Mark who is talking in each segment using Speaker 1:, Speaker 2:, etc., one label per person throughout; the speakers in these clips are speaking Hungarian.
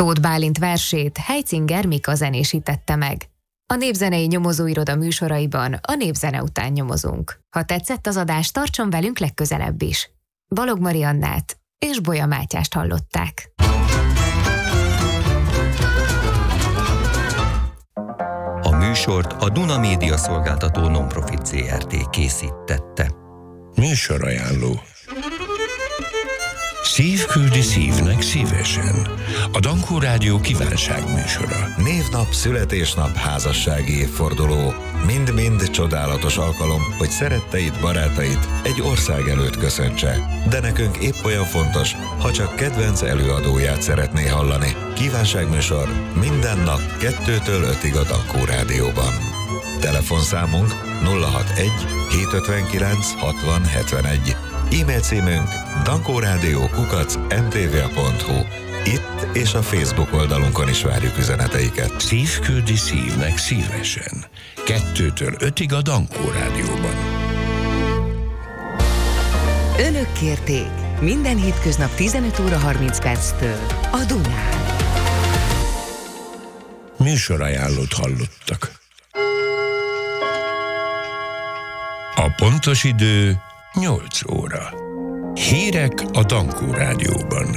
Speaker 1: Tóth Bálint versét Heizinger Mika zenésítette meg. A Népzenei Nyomozóiroda műsoraiban a népzene után nyomozunk. Ha tetszett az adás, tartson velünk legközelebb is. Balog Mariannát és Bolya Mátyást hallották.
Speaker 2: A műsort a Duna Média Szolgáltató Nonprofit Zrt. Készítette.
Speaker 3: Műsorajánló. Szív küldi szívnek szívesen. A Dankó Rádió kívánságműsora.
Speaker 4: Névnap, születésnap, házassági évforduló. Mind-mind csodálatos alkalom, hogy szeretteit, barátait egy ország előtt köszöntse. De nekünk épp olyan fontos, ha csak kedvenc előadóját szeretné hallani. Kívánságműsor minden nap 2-től 5-ig a Dankó Rádióban. Telefonszámunk 061 759 60 71. E-mail címünk dankoradio@mtva.hu. Itt és a Facebook oldalunkon is várjuk üzeneteiket.
Speaker 3: Szív küldi szívnek szívesen. 2-től 5-ig a Dankó Rádióban.
Speaker 5: Önök kérték minden hétköznap 15 óra 30 perctől a Dunán.
Speaker 3: Műsorajánlót hallottak. A pontos idő 8 óra. Hírek a Dankó Rádióban.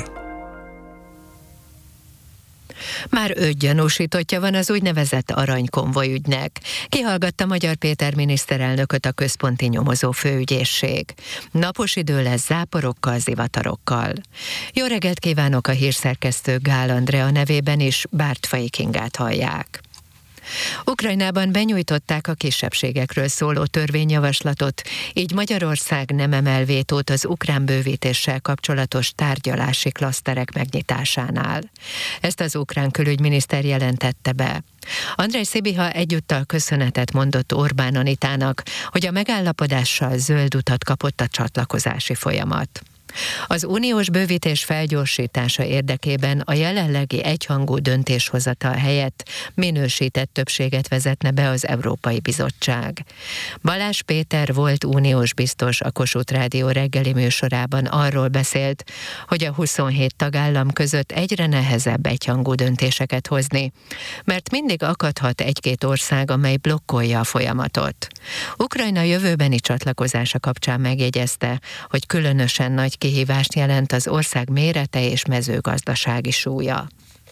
Speaker 6: Már 5 gyanúsítottja van az úgynevezett aranykonvoj ügynek. Kihallgatta Magyar Péter miniszterelnököt a központi nyomozó főügyészség. Napos idő lesz záporokkal, zivatarokkal. Jó reggelt kívánok, a hírszerkesztő Gál Andrea nevében is Bártfai Kingát hallják. Ukrajnában benyújtották a kisebbségekről szóló törvényjavaslatot, így Magyarország nem emel vétót az ukrán bővítéssel kapcsolatos tárgyalási klaszterek megnyitásánál. Ezt az ukrán külügyminiszter jelentette be. Andrej Szibiha egyúttal köszönetet mondott Orbán Anitának, hogy a megállapodással zöld utat kapott a csatlakozási folyamat. Az uniós bővítés felgyorsítása érdekében a jelenlegi egyhangú döntéshozatal helyett minősített többséget vezetne be az Európai Bizottság. Balázs Péter volt uniós biztos a Kossuth Rádió reggeli műsorában arról beszélt, hogy a 27 tagállam között egyre nehezebb egyhangú döntéseket hozni, mert mindig akadhat egy-két ország, amely blokkolja a folyamatot. Ukrajna jövőbeni csatlakozása kapcsán megjegyezte, hogy különösen nagy kihívást jelent az ország mérete és mezőgazdasági súlya.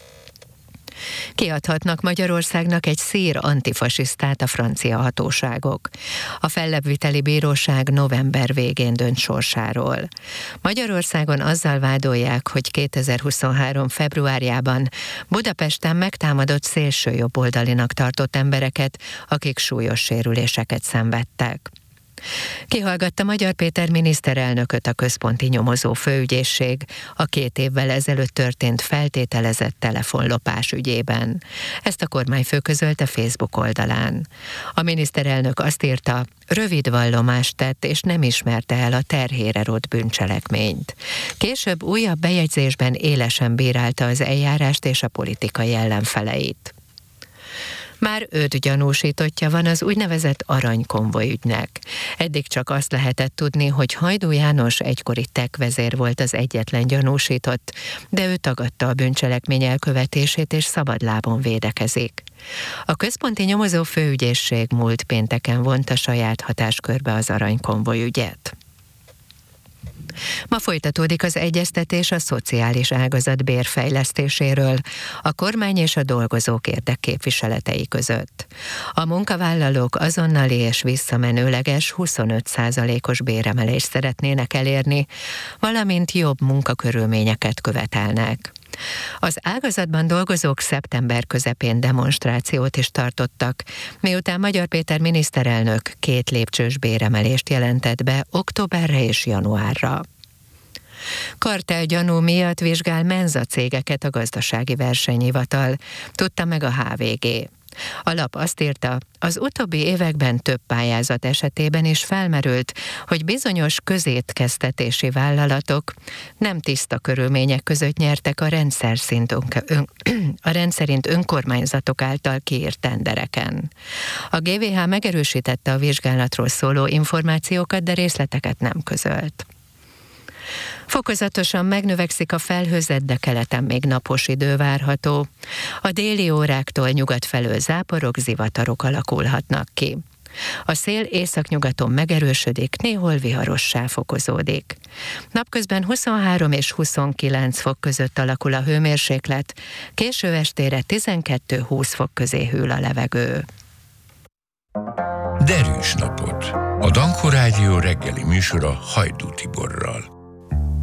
Speaker 6: Kiadhatnak Magyarországnak egy szír antifasisztát a francia hatóságok. A fellebbviteli bíróság november végén dönt sorsáról. Magyarországon azzal vádolják, hogy 2023. februárjában Budapesten megtámadott szélsőjobboldalinak tartott embereket, akik súlyos sérüléseket szenvedtek. Kihallgatta Magyar Péter miniszterelnököt a központi nyomozó főügyészség a 2 évvel ezelőtt történt feltételezett telefonlopás ügyében. Ezt a kormányfő közölte Facebook oldalán. A miniszterelnök azt írta, rövid vallomást tett és nem ismerte el a terhére rótt bűncselekményt. Később újabb bejegyzésben élesen bírálta az eljárást és a politikai ellenfeleit. Már 5 gyanúsítottja van az úgynevezett aranykonvoj ügynek. Eddig csak azt lehetett tudni, hogy Hajdú János egykori TEK vezér volt az egyetlen gyanúsított, de ő tagadta a bűncselekmény elkövetését és szabadlábon védekezik. A központi nyomozó főügyészség múlt pénteken vonta saját hatáskörbe az aranykonvoj ügyet. Ma folytatódik az egyeztetés a szociális ágazat bérfejlesztéséről, a kormány és a dolgozók érdekképviseletei között. A munkavállalók azonnali és visszamenőleges 25%-os béremelést szeretnének elérni, valamint jobb munkakörülményeket követelnek. Az ágazatban dolgozók szeptember közepén demonstrációt is tartottak, miután Magyar Péter miniszterelnök 2 lépcsős béremelést jelentett be októberre és januárra. Kartellgyanú miatt vizsgál menzacégeket a gazdasági versenyhivatal, tudta meg a HVG. A lap azt írta, az utóbbi években több pályázat esetében is felmerült, hogy bizonyos közétkeztetési vállalatok nem tiszta körülmények között nyertek a rendszerint önkormányzatok által kiírt tendereken. A GVH megerősítette a vizsgálatról szóló információkat, de részleteket nem közölt. Fokozatosan megnövekszik a felhőzet, de keleten még napos idő várható. A déli óráktól nyugat felől záporok, zivatarok alakulhatnak ki. A szél északnyugaton megerősödik, néhol viharossá fokozódik. Napközben 23 és 29 fok között alakul a hőmérséklet, késő estére 12-20 fok közé hűl a levegő.
Speaker 3: Derűs napot! A Dankó Rádió reggeli műsora Hajdú Tiborral.